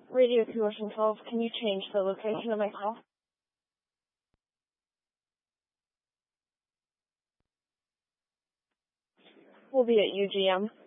Radio 2 Ocean 12, can you change the location of my call? We'll be at UGM.